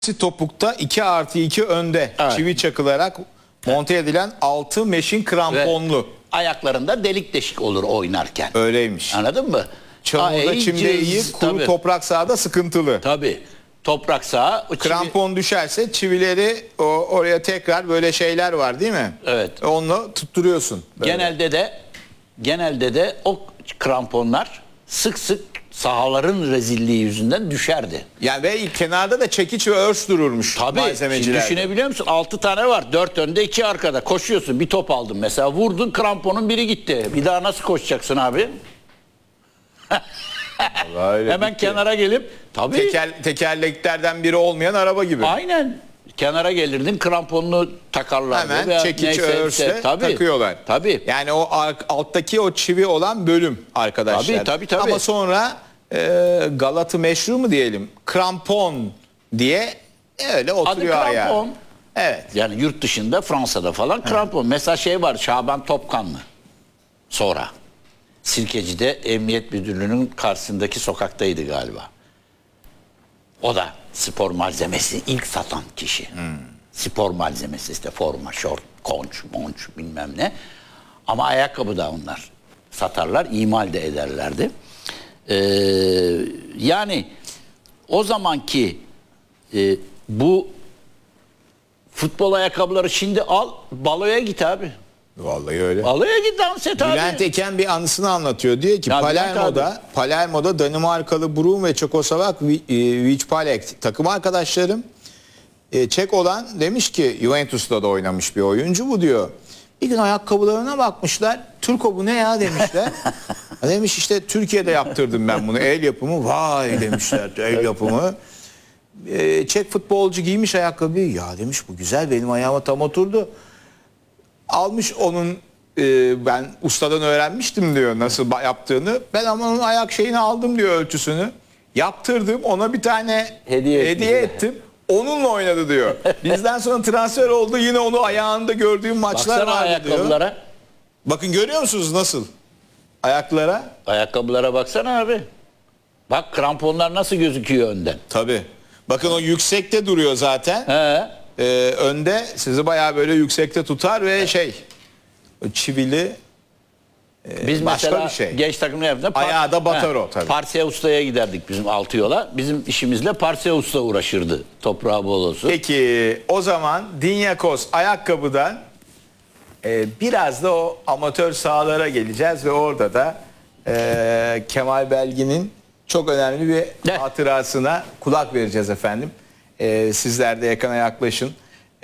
Topukta 2+2 önde çivi çakılarak monte edilen 6 meşin kramponlu. Ve ayaklarında delik deşik olur oynarken. Öyleymiş. Anladın mı? Çamurda çimde iyi, kuru toprak sahada sıkıntılı. Tabii. Toprak saha. Krampon düşerse çivileri oraya tekrar böyle şeyler var değil mi? Evet. Onunla tutturuyorsun. Böyle. Genelde de o kramponlar sık sık sahaların rezilliği yüzünden düşerdi. Yani ve kenarda da çekiç ve örs dururmuş malzemeciler. Şimdi düşünebiliyor musun? 6 tane var. 4 önde 2 arkada. Koşuyorsun. Bir top aldın mesela. Vurdun, kramponun biri gitti. Bir daha nasıl koşacaksın abi? Hemen kenara gelip tabii. Tekerleklerden biri olmayan araba gibi. Aynen. Kenara gelirdin, kramponunu takarlardı. Hemen çekiç örsle takıyorlar. Tabii. Yani o alttaki o çivi olan bölüm arkadaşlar. Tabii. Ama sonra Galatı meşru mu diyelim? Krampon diye öyle oturuyor ayağa. Adı krampon. Evet. Yani yurt dışında, Fransa'da falan krampon. Mesela şey var, Şaban Topkanlı. Sonra. Sirkeci'de Emniyet Müdürlüğü'nün karşısındaki sokaktaydı galiba. O da spor malzemesi ilk satan kişi. Spor malzemesi işte forma, şort, konç, monç bilmem ne. Ama ayakkabı da onlar satarlar, imal de ederlerdi. Yani o zamanki bu futbol ayakkabıları şimdi al, baloya git abi. Vallahi öyle. Baloya git, dans et abi. Bülent Eken bir anısını anlatıyor. Diyor ki Palermo'da Danimarkalı Brun ve Çekoslovak Vijpalek takım arkadaşlarım. Çek olan demiş ki Juventus'ta da oynamış bir oyuncu bu diyor. Bir gün ayakkabılarına bakmışlar. Türko bu ne ya demişler. Demiş işte Türkiye'de yaptırdım ben bunu. El yapımı. Vay demişler el yapımı. Çek futbolcu giymiş ayakkabıyı. Ya demiş bu güzel benim ayağıma tam oturdu. Almış onun ben ustadan öğrenmiştim diyor nasıl yaptığını. Ben ama onun ayak şeyini aldım diyor ölçüsünü. Yaptırdım ona bir tane hediye ettim. Onunla oynadı diyor. Bizden sonra transfer oldu yine onu ayağında gördüğüm maçlar var ayakkabılara. Diyor. Bakın görüyor musunuz nasıl? Ayaklara. Ayakkabılara baksana abi. Bak kramponlar nasıl gözüküyor önden. Tabii. Bakın o yüksekte duruyor zaten. Önde sizi bayağı böyle yüksekte tutar ve çivili biz başka mesela bir şey. Genç takımda yaptığında ayağı da batar o tabii. Parsiye Usta'ya giderdik bizim altı yola. Bizim işimizle Parsiye Usta uğraşırdı. Toprağı bol olsun. Peki o zaman Dinyakos ayakkabıdan biraz da o amatör sahalara geleceğiz ve orada da Kemal Belgin'in çok önemli bir hatırasına kulak vereceğiz efendim. Sizler de ekrana yaklaşın.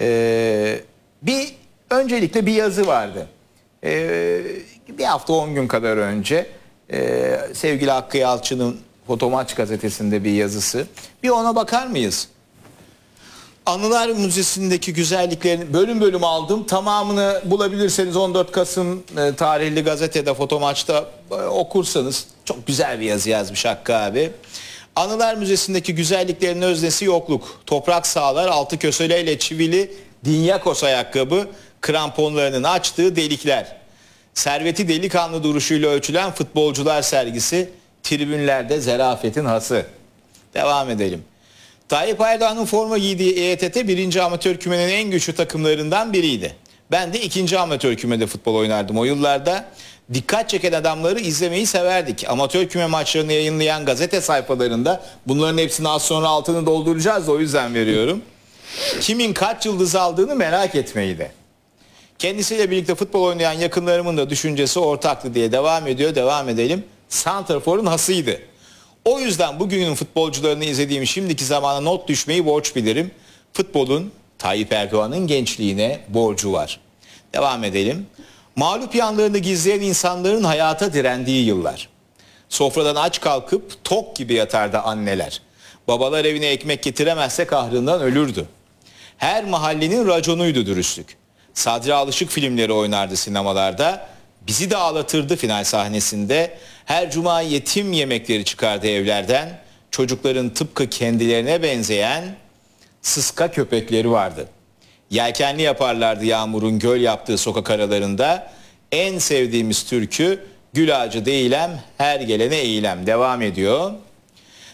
Öncelikle bir yazı vardı. Bir hafta 10 gün kadar önce sevgili Hakkı Yalçın'ın Fotomaç gazetesinde bir yazısı. Bir ona bakar mıyız? Anılar Müzesi'ndeki güzelliklerini bölüm bölüm aldım. Tamamını bulabilirseniz 14 Kasım tarihli gazetede Fotomaç'ta okursanız çok güzel bir yazı yazmış Hakkı abi. Anılar Müzesi'ndeki güzelliklerin öznesi yokluk. Toprak sahalar, altı köseleyle çivili Dinyakos ayakkabı, kramponlarının açtığı delikler. Serveti delikanlı duruşuyla ölçülen futbolcular sergisi, tribünlerde zerafetin hası. Devam edelim. Tayyip Erdoğan'ın forma giydiği EYTT 1. amatör kümenin en güçlü takımlarından biriydi. Ben de 2. amatör kümede futbol oynardım o yıllarda. Dikkat çeken adamları izlemeyi severdik. Amatör küme maçlarını yayınlayan gazete sayfalarında bunların hepsini az sonra altını dolduracağız da o yüzden veriyorum. Kimin kaç yıldız aldığını merak etmeyi de. Kendisiyle birlikte futbol oynayan yakınlarımın da düşüncesi ortaktı diye devam ediyor. Devam edelim. Santrafor'un hasıydı. O yüzden bugünün futbolcularını izlediğim şimdiki zamana not düşmeyi borç bilirim. Futbolun Tayyip Erdoğan'ın gençliğine borcu var. Devam edelim. Mağlup yanlarını gizleyen insanların hayata direndiği yıllar. Sofradan aç kalkıp tok gibi yatardı anneler. Babalar evine ekmek getiremezse kahrından ölürdü. Her mahallenin raconuydu dürüstlük. Sadri Alışık filmleri oynardı sinemalarda. Bizi de ağlatırdı final sahnesinde. Her cuma yetim yemekleri çıkardı evlerden. Çocukların tıpkı kendilerine benzeyen sıska köpekleri vardı. Yelkenli yaparlardı yağmurun göl yaptığı sokak aralarında. En sevdiğimiz türkü Gül Ağacı Değilem, Her Gelene Eğilem devam ediyor.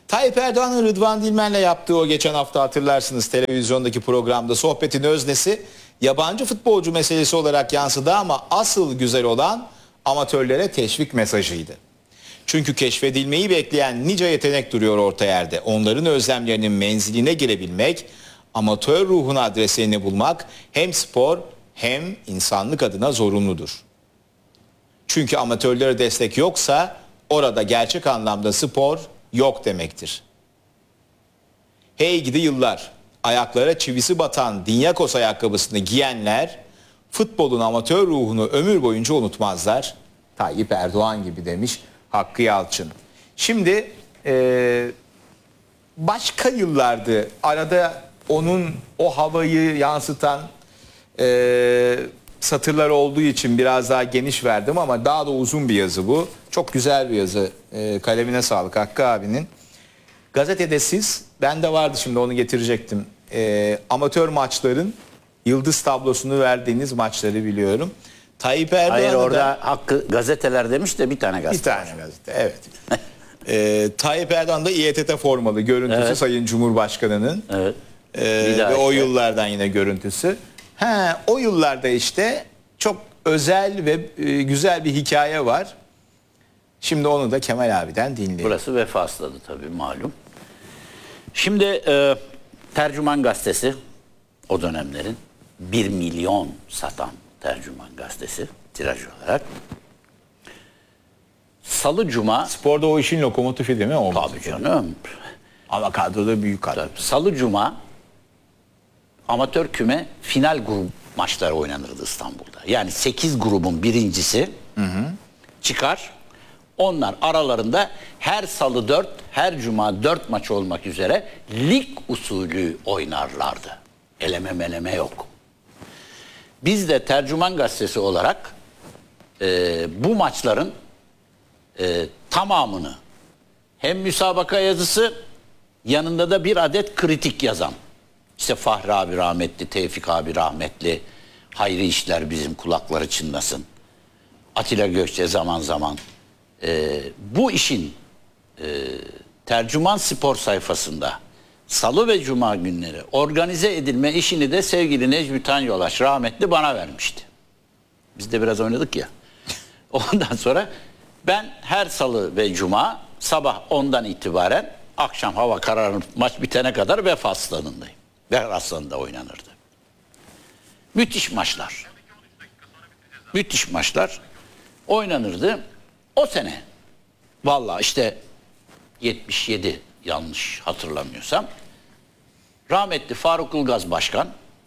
Tayyip Erdoğan'ın Rıdvan Dilmen'le yaptığı o geçen hafta hatırlarsınız televizyondaki programda sohbetin öznesi yabancı futbolcu meselesi olarak yansıdı ama asıl güzel olan amatörlere teşvik mesajıydı. Çünkü keşfedilmeyi bekleyen nice yetenek duruyor orta yerde. Onların özlemlerinin menziline girebilmek, amatör ruhun adreslerini bulmak hem spor hem insanlık adına zorunludur. Çünkü amatörlere destek yoksa orada gerçek anlamda spor yok demektir. Hey gidi yıllar, ayaklara çivisi batan Dinyakos ayakkabısını giyenler futbolun amatör ruhunu ömür boyunca unutmazlar. Tayyip Erdoğan gibi demiş Hakkı Yalçın. Şimdi başka yıllardı arada onun o havayı yansıtan satırlar olduğu için biraz daha geniş verdim ama daha da uzun bir yazı bu. Çok güzel bir yazı. Kalemine sağlık Hakkı abinin. Gazetede siz, ben de vardı şimdi onu getirecektim. Amatör maçların yıldız tablosunu verdiğiniz maçları biliyorum. Tayyip Erdoğan'a Hayır orada da, Hakkı gazeteler demiş de bir tane gazete. bir tane gazete, evet. Tayyip Erdoğan da İETT formalı görüntüsü, evet. Sayın Cumhurbaşkanı'nın. Evet. Ve o yıllardan yine görüntüsü. O yıllarda işte çok özel ve güzel bir hikaye var. Şimdi onu da Kemal abiden dinleyelim. Burası vefasladı tabii malum. Şimdi Tercüman Gazetesi o dönemlerin 1 milyon satan Tercüman Gazetesi tiraj olarak. Salı Cuma. Sporda o işin lokomotifi değil mi? Olmaz. Tabii canım. Ama kadroda büyük kadro. Tabii. Salı Cuma amatör küme final grup maçları oynanırdı İstanbul'da. Yani 8 grubun birincisi çıkar. Onlar aralarında her salı 4, her cuma 4 maç olmak üzere lig usulü oynarlardı. Eleme meleme yok. Biz de Tercüman Gazetesi olarak bu maçların tamamını hem müsabaka yazısı yanında da bir adet kritik yazan. İşte Fahri abi rahmetli, Tevfik abi rahmetli, Hayri İşler bizim kulakları çınlasın. Atilla Gökçe zaman zaman. Bu işin Tercüman Spor sayfasında salı ve cuma günleri organize edilme işini de sevgili Necmi Tanyolaş rahmetli bana vermişti. Biz de biraz oynadık ya. Ondan sonra ben her salı ve cuma sabah 10'dan itibaren akşam hava kararıp maç bitene kadar Vefa Aslanı'ndayım. Vefa Aslanı'nda oynanırdı. Müthiş maçlar. Müthiş maçlar oynanırdı. O sene vallahi işte 77 yanlış hatırlamıyorsam rahmetli Faruk Ilgaz Başkan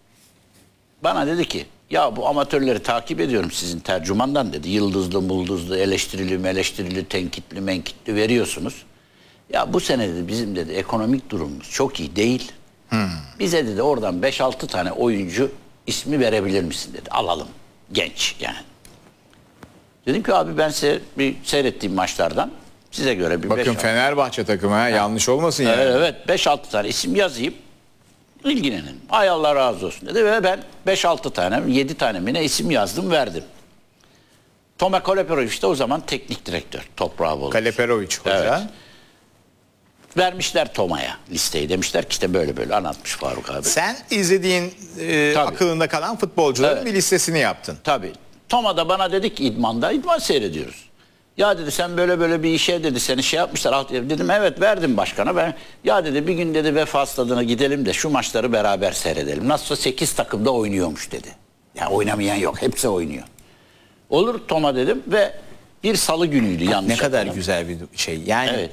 bana dedi ki ya bu amatörleri takip ediyorum sizin tercümandan dedi. Yıldızlı, mulduzlu, eleştirili, tenkitli, menkitli veriyorsunuz. Ya bu sene dedi bizim dedi ekonomik durumumuz çok iyi değil. Bize dedi oradan 5-6 tane oyuncu ismi verebilir misin dedi. Alalım. Genç yani. Dedim ki abi ben size bir seyrettiğim maçlardan size göre bir Bakın 5-6. Fenerbahçe takımı yanlış olmasın yani. Evet 5-6 tane isim yazayım. İlgilenin. Ay Allah razı olsun dedi ve ben 5-6 tane 7 tane mi ne isim yazdım verdim. Toma Kaleperovic de o zaman teknik direktör. Toprağı bol. Kaleperovic hoca. Evet. Vermişler Toma'ya listeyi. Demişler ki işte böyle böyle anlatmış Faruk abi. Sen izlediğin akılında kalan futbolcuların bir listesini yaptın. Tabii. Toma da bana dedi ki idman seyrediyoruz. Ya dedi sen böyle böyle bir işe dedi seni şey yapmışlar. Dedim evet verdim başkana. Ben ya dedi bir gün dedi Vefa Stadı'na gidelim de şu maçları beraber seyredelim. Nasılsa 8 takımda oynuyormuş dedi. Yani oynamayan yok. Hepsi oynuyor. Olur Toma dedim ve bir salı günüydü yanlış. Ne kadar güzel bir şey. Yani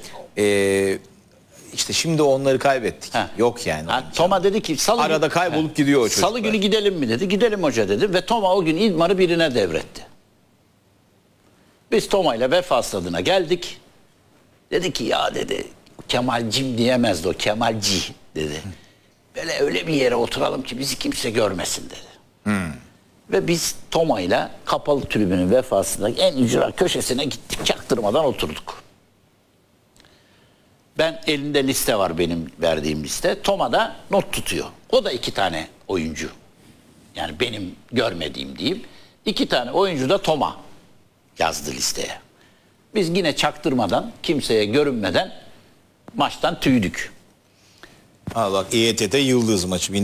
işte şimdi onları kaybettik. Yok yani. Toma dedi ki salı arada kaybolup gidiyor o çocuklar. Salı günü gidelim mi dedi. Gidelim hoca dedi ve Toma o gün idmanı birine devretti. Biz Toma ile Vefa Stadı'na geldik. Dedi ki ya dedi Kemalcim diyemezdi o Kemalci dedi. Böyle öyle bir yere oturalım ki bizi kimse görmesin dedi. Ve biz Toma ile kapalı tribünün Vefa Stadı'nın en ücra köşesine gittik. Çaktırmadan oturduk. Ben elinde liste var benim verdiğim liste. Toma da not tutuyor. O da 2 tane oyuncu. Yani benim görmediğim diyeyim. 2 tane oyuncu da Toma yazdı listeye. Biz yine çaktırmadan, kimseye görünmeden Maçtan tüydük. Ha bak İETT Yıldız maçı